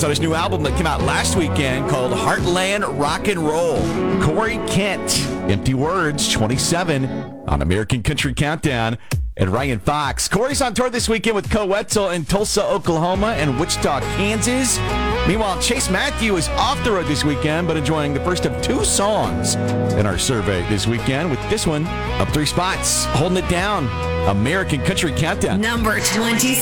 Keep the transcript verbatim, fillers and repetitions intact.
It's on his new album that came out last weekend called Heartland Rock and Roll. Corey Kent, Empty Words, twenty-seven on American Country Countdown. And Ryan Fox. Corey's on tour this weekend with Co Wetzel in Tulsa, Oklahoma and Wichita, Kansas. Meanwhile, Chase Matthew is off the road this weekend, but enjoying the first of two songs in our survey this weekend, with this one up three spots. Holding it down, American Country Countdown. Number twenty-six.